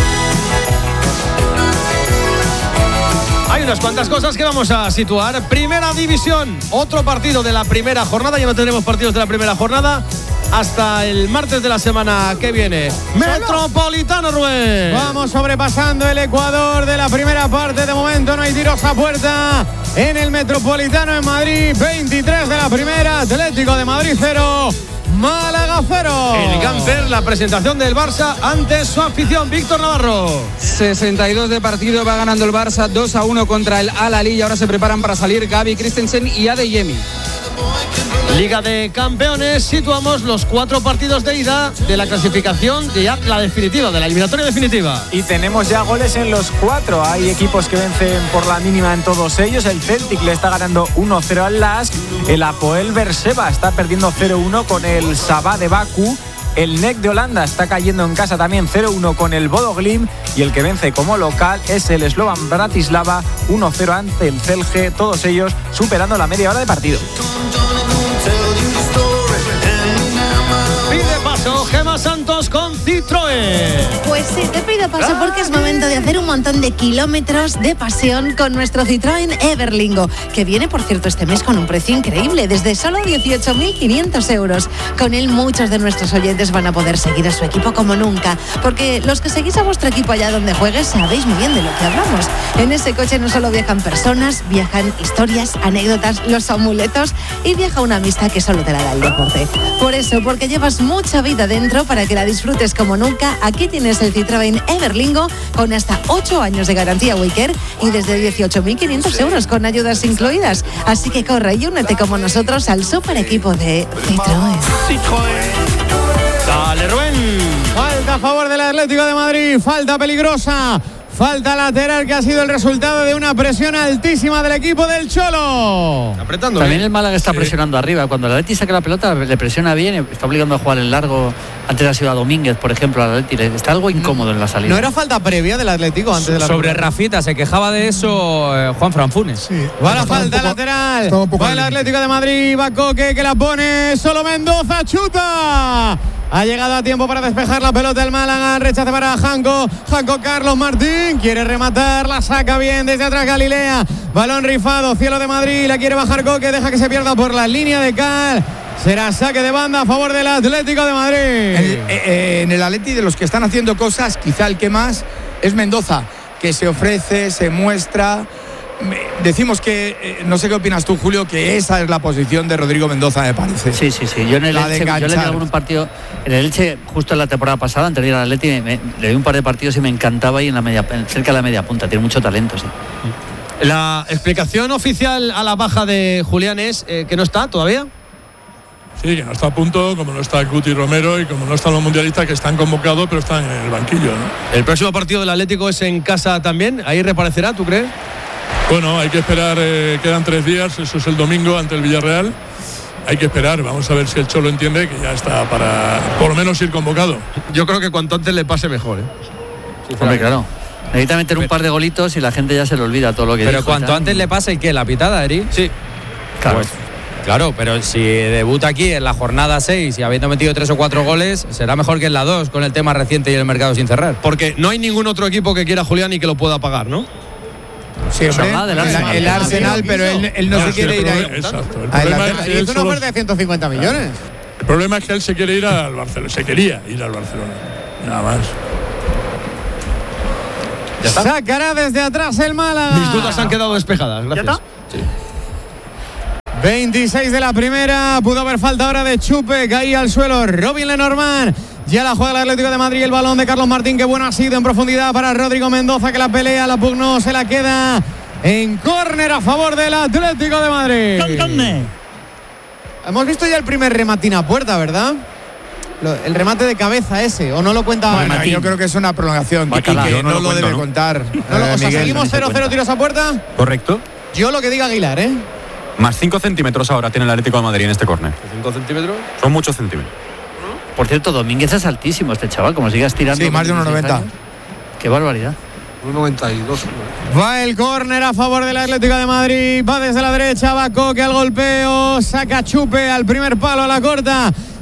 Hay unas cuantas cosas que vamos a situar. Primera división, otro partido de la primera jornada. Ya no tendremos partidos de la primera jornada hasta el martes de la semana que viene. Metropolitano, Rubén. Vamos sobrepasando el Ecuador de la primera parte. De momento no hay tiros a puerta en el Metropolitano en Madrid. 23 de la primera. Atlético de Madrid 0. Málaga 0. El Gamper, la presentación del Barça ante su afición. Víctor Navarro. 62 de partido, va ganando el Barça 2-1 contra el Al-Ahly y ahora se preparan para salir Gavi, Christensen y Adeyemi. Liga de Campeones, situamos los 4 partidos de ida de la clasificación de ya la definitiva, de la eliminatoria definitiva. Y tenemos ya goles en los 4. Hay equipos que vencen por la mínima en todos ellos. El Celtic le está ganando 1-0 al Lask. El Apoel Berseba está perdiendo 0-1 con el Sabah de Bakú. El NEC de Holanda está cayendo en casa también 0-1 con el Bodo Glimt. Y el que vence como local es el Slovan Bratislava 1-0 ante el Celje. Todos ellos superando la media hora de partido. Pide paso Gemma Santos con Citroën. Pues sí, te pido paso porque es momento de hacer un montón de kilómetros de pasión con nuestro Citroën Everlingo, que viene, por cierto, este mes con un precio increíble, desde solo 18.500 euros. Con él muchos de nuestros oyentes van a poder seguir a su equipo como nunca, porque los que seguís a vuestro equipo allá donde juegues sabéis muy bien de lo que hablamos. En ese coche no solo viajan personas, viajan historias, anécdotas, los amuletos y viaja una amistad que solo te la da el deporte. Por eso, porque llevas mucha vida dentro para que la disfrutes como nunca, aquí tienes el Citroën Everlingo con hasta 8 años de garantía Wicker y desde 18.500 euros con ayudas incluidas. Así que corre y únete como nosotros al super equipo de Citroën. Dale, Rubén. Falta a favor del Atlético de Madrid, falta peligrosa. Falta lateral que ha sido el resultado de una presión altísima del equipo del Cholo. Apretando. También el Málaga está presionando arriba. Cuando el Atleti saca la pelota, le presiona bien, está obligando a jugar en largo. Antes ha sido a Domínguez, por ejemplo, al Atleti. Está algo incómodo en la salida. ¿No era falta previa del Atlético antes de la Sobre Rafita, se quejaba de eso Juan Franfunes. Sí. Va la falta lateral. Va el Atlético de Madrid, va Coque que la pone. Solo Mendoza, chuta. Ha llegado a tiempo para despejar la pelota el Málaga. Rechace para Janko. Carlos Martín. Quiere rematar. La saca bien desde atrás Galilea. Balón rifado. Cielo de Madrid. La quiere bajar Coque. Deja que se pierda por la línea de cal. Será saque de banda a favor del Atlético de Madrid. En el Atleti, de los que están haciendo cosas, quizá el que más es Mendoza, que se ofrece, se muestra. Decimos que, no sé qué opinas tú, Julio, que esa es la posición de Rodrigo Mendoza, me parece. Sí. Yo en el Elche, yo le di algún partido, en el Elche, justo en la temporada pasada, antes de ir al Atleti, le di un par de partidos y me encantaba ahí cerca de la media punta, tiene mucho talento, sí. La explicación oficial a la baja de Julián es que no está todavía. Sí, que no está a punto, como no está Guti Romero y como no están los mundialistas que están convocados, pero están en el banquillo, ¿no? El próximo partido del Atlético es en casa también. Ahí reaparecerá, ¿tú crees? Bueno, hay que esperar, quedan 3 días, eso es el domingo ante el Villarreal. Hay que esperar, vamos a ver si el Cholo entiende que ya está para por lo menos ir convocado. Yo creo que cuanto antes le pase mejor, Hombre, claro. Necesita meter un par de golitos y la gente ya se le olvida todo lo que Pero dijo, cuanto antes le pase, ¿qué? ¿La pitada, Eri? Sí. Claro. Pues, claro, pero si debuta aquí en la jornada 6 y habiendo metido 3 o 4 goles, será mejor que en la 2 con el tema reciente y el mercado sin cerrar. Porque no hay ningún otro equipo que quiera a Julián y que lo pueda pagar, ¿no? Sí, hombre, el Arsenal, pero él no se quiere ir ahí. Exacto. El A problema Inglaterra. es Y que él es una solo- oferta de 150 millones. el problema es que él se quiere ir al Barcelona, se quería ir al Barcelona, nada más. Sacará desde atrás el Málaga. Mis dudas han quedado despejadas, gracias. Sí. 26 de la primera. Pudo haber falta ahora de Chupe. Caía al suelo Robin Lenormand. Ya la juega el Atlético de Madrid. El balón de Carlos Martín. Qué bueno ha sido en profundidad para Rodrigo Mendoza, que la pelea, la pugnó, se la queda en córner a favor del Atlético de Madrid. Hemos visto ya el primer rematín a puerta, ¿verdad? El remate de cabeza ese, ¿o no lo cuenta? Bueno, yo creo que es una prolongación y que no lo debe contar. O sea, seguimos 0-0 tiros a puerta. Correcto. Yo lo que diga Aguilar, ¿eh? Más 5 centímetros ahora tiene el Atlético de Madrid en este córner. 5 centímetros. Son muchos centímetros. Por cierto, Domínguez es altísimo este chaval, como sigas tirando. Sí, más de 1,90. Qué barbaridad. 1,92. Va el córner a favor del Atlético de Madrid. Va desde la derecha, va Coque al golpeo. Saca Chupe al primer palo, a la corta.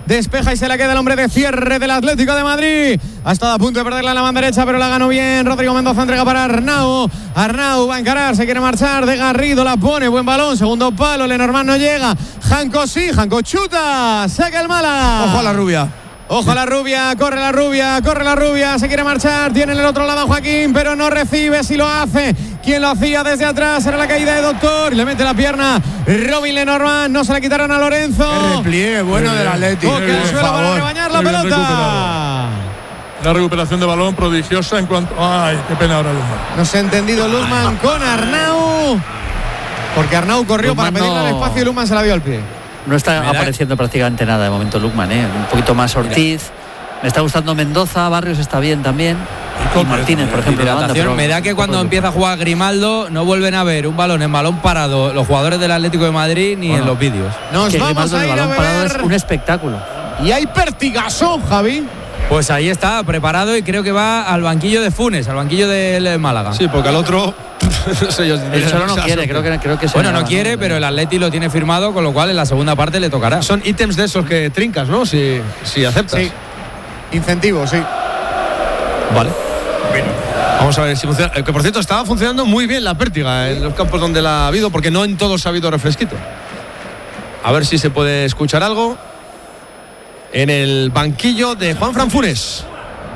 despeja y se la queda el hombre de cierre del Atlético de Madrid. Ha estado a punto de perderla en la banda derecha, pero la ganó bien. Rodrigo Mendoza entrega para Arnau. Arnau va a encarar, se quiere marchar de Garrido, la pone, buen balón, segundo palo, Lenormand no llega. Janko sí, Janko chuta, saca el Málaga. Ojo a la rubia. Ojo a la rubia, corre la rubia, corre la rubia, se quiere marchar, tiene en el otro lado a Joaquín, pero no recibe, si lo hace. Quien lo hacía desde atrás era la caída de Doctor, le mete la pierna Robin Lenormand, no se la quitaron a Lorenzo. El repliegue bueno del Atlético. Toca el suelo para rebañar la pelota. La recuperación de balón prodigiosa en cuanto... ¡Ay, qué pena ahora Luzman! No se ha entendido Luzman con Arnau, porque Arnau corrió Luzman para pedirle el espacio y Luzman se la dio al pie. No está apareciendo prácticamente nada de momento Lukman, un poquito más Ortiz. Me está gustando Mendoza, Barrios está bien también. Y Martínez, por ejemplo. La banda, me da que cuando empieza a jugar Grimaldo no vuelven a ver un balón en balón parado los jugadores del Atlético de Madrid ni en los vídeos. Nos vamos Grimaldo a ir en el balón a parado ver. es un espectáculo. Y hay Pertigaso, Javi. Pues ahí está, preparado y creo que va al banquillo de Funes, al banquillo del Málaga. Sí, porque al otro... no sé, él solo no quiere, creo que bueno, no quiere, pero el Atleti lo tiene firmado, con lo cual en la segunda parte le tocará. Son ítems de esos que trincas, ¿no? Si aceptas. Sí. Incentivos, sí. Vale. Bien. Vamos a ver si funciona. Que por cierto estaba funcionando muy bien la pértiga en los campos donde la ha habido, porque no en todos ha habido refresquito. A ver si se puede escuchar algo en el banquillo de Juanfran Funes.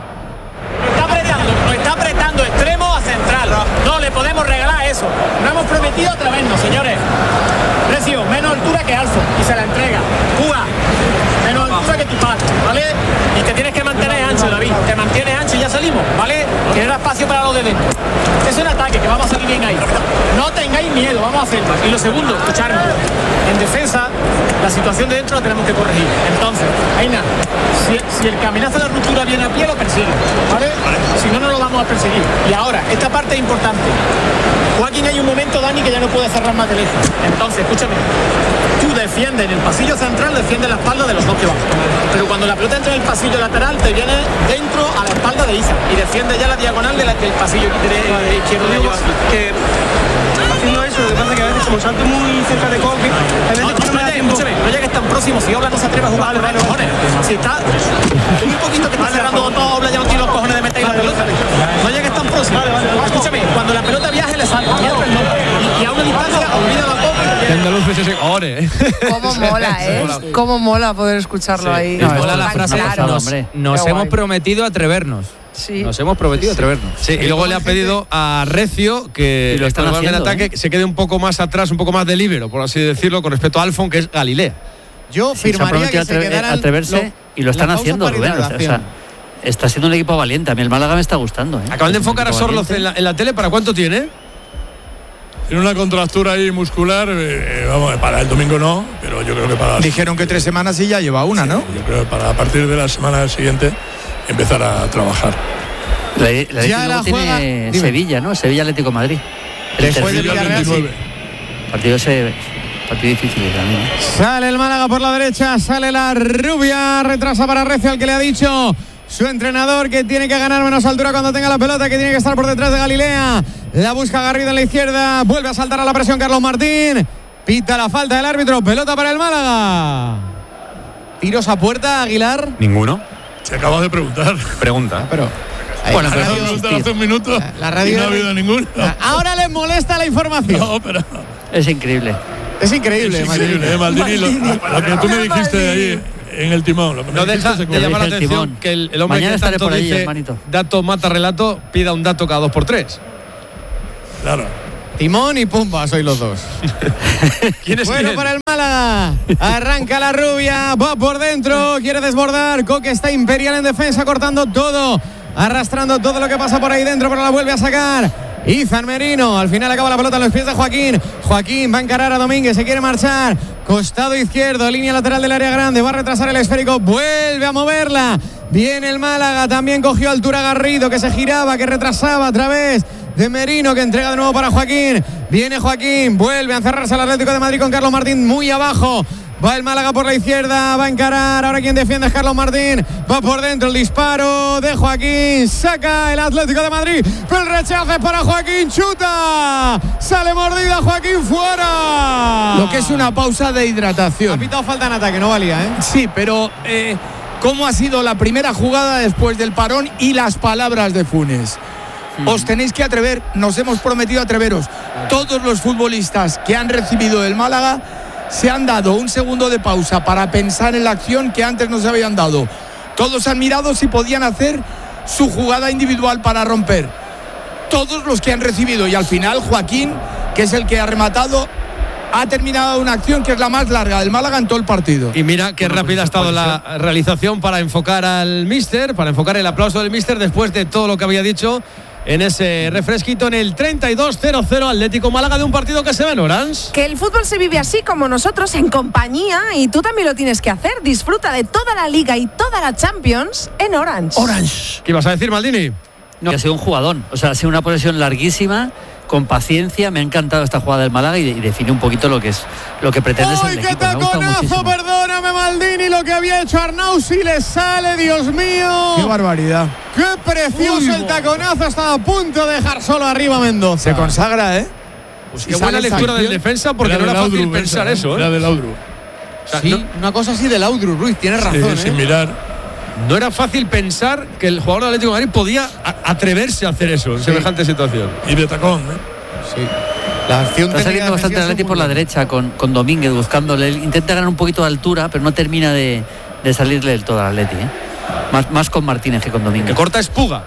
Nos está apretando extremo a central. No le podemos regalar eso. No hemos prometido atrevernos, señores. Precio, menos altura que Alfo y se la entrega. Juga, menos altura que tu padre, ¿vale? Y te tienes que mantener ancho, David. Te mantienes ancho y ya salimos, ¿vale? Genera espacio para los de dentro. Es un ataque que vamos a salir bien ahí. No tengáis miedo, vamos a hacerlo. Y lo segundo, escucharme. En defensa, la situación de dentro la tenemos que corregir. Entonces, Aina, si el caminazo de la ruptura viene a pie, lo persigue, ¿vale? Si no, no lo vamos a perseguir. Y ahora, esta parte es importante. Joaquín, hay un momento, Dani, que ya no puede cerrar más de lejos. Entonces, escúchame. Tú defiendes en el pasillo central, defiendes la espalda de los dos que van. Pero cuando la pelota entra en el pasillo lateral, te viene dentro a la espalda de Isa y defiende ya la diagonal del pasillo izquierdo de ellos. Que haciendo eso, lo que pasa es que a veces como salto muy cerca de Coque, a veces escúchame, no llegues tan próximo. Si Obla no se atreve a jugar, vale, cojones. Si está un poquito que está cerrando todo, Obla ya no tiene los cojones de meter la pelota. No llegues tan próximo. Escúchame, cuando la pelota viaje le salta. Y a una distancia, olvida la Coque. Cómo mola, cómo mola poder escucharlo ahí. Nos mola la frase. Nos hemos prometido atrevernos. Sí. Nos hemos prometido atrevernos. Sí, y luego le ha pedido a Recio que lo están en el haciendo, ataque se quede un poco más atrás, un poco más de líbero, por así decirlo, con respecto a Alfon, que es Galilea. Yo firmaría que se quedaran atreverse y lo están haciendo, Rubén. O sea, está siendo un equipo valiente. A mí el Málaga me está gustando. Acaban de enfocar a Sorloz en la tele. ¿Para cuánto tiene? Tiene una contractura ahí muscular, vamos, para el domingo no, pero yo creo que para... Dijeron que 3 semanas y ya lleva una, ¿no? Yo creo que para a partir de la semana siguiente empezar a trabajar. La tiene Sevilla, ¿no? Sevilla Atlético Madrid. Después del Villarreal, sí. Partido difícil también. Sale el Málaga por la derecha, sale la rubia, retrasa para Recio, al que le ha dicho su entrenador que tiene que ganar menos altura cuando tenga la pelota, que tiene que estar por detrás de Galilea. La busca Garrido en la izquierda, vuelve a saltar a la presión Carlos Martín. Pita la falta del árbitro, pelota para el Málaga. Tiros a puerta, Aguilar. Ninguno. Se acaba de preguntar. Pregunta. Pero bueno, pero hace un minuto. La radio no ha habido ninguno. Ahora les molesta la información. No, pero es increíble. Es increíble, Maldini, lo que tú me dijiste de ahí en el timón. Lo que no deja de llamar la atención que el hombre mañana que tanto por ahí, dice hermanito. dato mata relato, pida un dato cada 2x3. Claro. Timón y Pumba, sois los dos. ¿Quién es bueno, quién? para el Málaga. Arranca la rubia, va por dentro, quiere desbordar. Coque está imperial en defensa, cortando todo, arrastrando todo lo que pasa por ahí dentro, pero la vuelve a sacar. Izan Merino, al final acaba la pelota en los pies de Joaquín. Joaquín va a encarar a Domínguez, se quiere marchar. Costado izquierdo, línea lateral del área grande, va a retrasar el esférico, vuelve a moverla. Viene el Málaga, también cogió altura Garrido, que se giraba, que retrasaba a través de Merino, que entrega de nuevo para Joaquín. Viene Joaquín, vuelve a encerrarse al Atlético de Madrid con Carlos Martín muy abajo. Va el Málaga por la izquierda, va a encarar. Ahora quien defiende es Carlos Martín. Va por dentro el disparo de Joaquín. Saca el Atlético de Madrid. Pero el rechazo es para Joaquín. Chuta. Sale mordida Joaquín fuera. Lo que es una pausa de hidratación. Ha pitado falta en ataque, no valía, ¿eh? Sí, pero ¿cómo ha sido la primera jugada después del parón y las palabras de Funes? Os tenéis que atrever, nos hemos prometido atreveros. Todos los futbolistas que han recibido el Málaga se han dado un segundo de pausa para pensar en la acción que antes no se habían dado. Todos han mirado si podían hacer su jugada individual para romper. Todos los que han recibido, y al final Joaquín, que es el que ha rematado, ha terminado una acción que es la más larga del Málaga en todo el partido. Y mira qué rápida ha estado la realización para enfocar al míster, para enfocar el aplauso del míster después de todo lo que había dicho en ese refresquito en el 32-0-0 Atlético Málaga, de un partido que se ve en Orange. Que el fútbol se vive así como nosotros, en compañía, y tú también lo tienes que hacer. Disfruta de toda la Liga y toda la Champions en Orange. Orange. ¿Qué ibas a decir, Maldini? No, ha sido un jugadón, o sea, ha sido una posesión larguísima, con paciencia. Me ha encantado esta jugada del Málaga y define un poquito lo que pretende ser el ¡Ay, equipo. qué taconazo! Perdóname, Maldini, lo que había hecho Arnau, si le sale, Dios mío. ¡Qué barbaridad! ¡Qué precioso el taconazo! Estaba a punto de dejar solo arriba a Mendoza. Se consagra, ¿eh? Pues qué buena lectura del defensa, porque no era fácil pensar eso, ¿eh? Era del Laudrup. O sea, sí, una cosa así de Laudrup, Ruiz, tienes razón, sin mirar. No era fácil pensar que el jugador del Atlético de Madrid podía atreverse a hacer eso en semejante situación. Y de tacón, ¿eh? Sí. La acción está saliendo bastante el Atlético por la derecha con Domínguez buscándole. Intenta ganar un poquito de altura, pero no termina de salirle del todo al Atleti, ¿eh? Más con Martínez que con Domínguez. Que corta Espuga.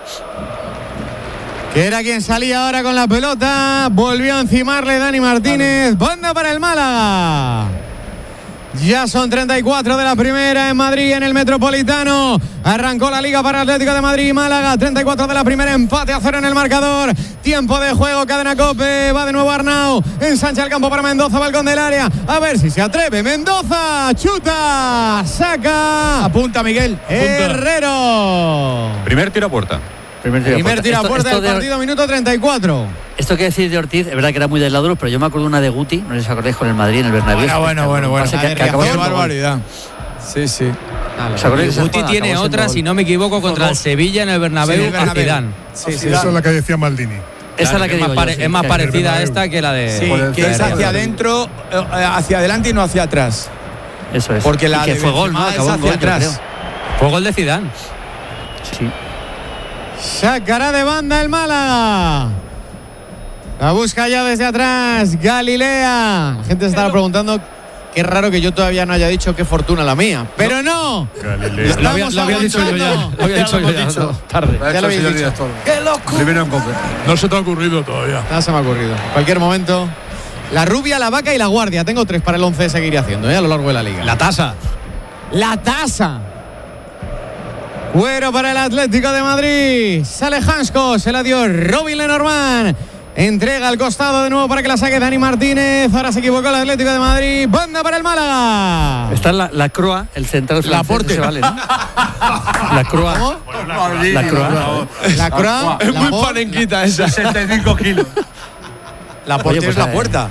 Que era quien salía ahora con la pelota. Volvió a encimarle Dani Martínez. Banda para el Málaga. Ya son 34 de la primera en Madrid, en el Metropolitano. Arrancó la Liga para Atlético de Madrid y Málaga. 34 de la primera, empate a 0 en el marcador. Tiempo de juego, cadena COPE. Va de nuevo Arnau. Ensancha el campo para Mendoza, balcón del área. A ver si se atreve. Mendoza, chuta, saca. Apunta, Miguel. Herrero. Primer tiro a puerta. Primer tiro a puerta del partido, minuto 34. Esto que decir de Ortiz, es verdad que era muy del Laudrup, pero yo me acuerdo una de Guti, no sé si os acordáis, con el Madrid en el Bernabéu. Bueno. Qué barbaridad. Sí. Guti tiene otra, si no me equivoco, contra el Sevilla en el Bernabéu a Zidane. Sí, esa es la que decía Maldini. Esa es la que digo yo, es más parecida a esta que la de... Sí, que es hacia adentro, hacia adelante y no hacia atrás. Eso es. Porque la que de fue gol, ¿no? es hacia atrás. Fue gol de Zidane. Sí. Sacará de banda el Málaga. La busca ya desde atrás Galilea. La gente se estará preguntando, qué raro que yo todavía no haya dicho qué fortuna la mía. Pero no. Lo había dicho yo ya. Lo había dicho yo ya. Tarde. Ya lo habéis dicho. ¡Qué loco! Primero en COPE. No se te ha ocurrido todavía. Nada se me ha ocurrido. En cualquier momento. La rubia, la vaca y la guardia. Tengo 3 para el 11 de seguir haciendo, a lo largo de la liga. La tasa. La tasa. Cuero para el Atlético de Madrid. Sale Hansko, se la dio Robin Lenormand. Entrega al costado de nuevo para que la saque Dani Martínez. Ahora se equivocó el Atlético de Madrid. Banda para el Málaga. Está la Croa, el central francés. Laporte. Se vale, ¿no? La Croa. ¿Cómo? La Croa. La Croa. Es muy panenquita esa. 65 kilos. La puerta es la puerta.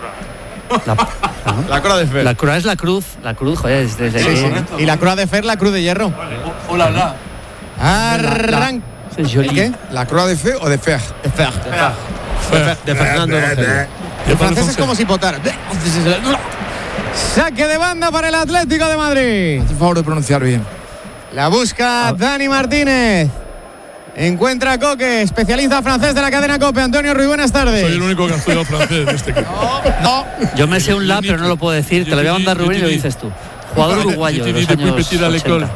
La Croa de Fer. La Croa es la cruz, joder, es desde aquí. Y la Croa de Fer, la cruz de hierro. Hola. Arranca. ¿El qué? ¿La Croa de Fe o de Fer? De Fer. De Fernando Rogelio. El francés es como si potara. Saque de banda para el Atlético de Madrid. Haz el favor de pronunciar bien. La busca Dani Martínez. Encuentra a Coque, especialista francés de la cadena COPE. Antonio Ruiz, buenas tardes. Soy el único que ha estudiado francés de este equipo. No. Yo me sé un la, pero no lo puedo decir. Te lo voy a mandar, Rubén, y lo dices tú. Jugador uruguayo de los años 80.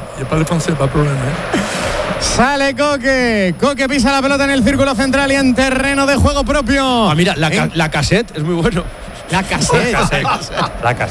Sale Coque. Coque pisa la pelota en el círculo central y en terreno de juego propio. Mira, la cassette es muy bueno. La cassette. La casa.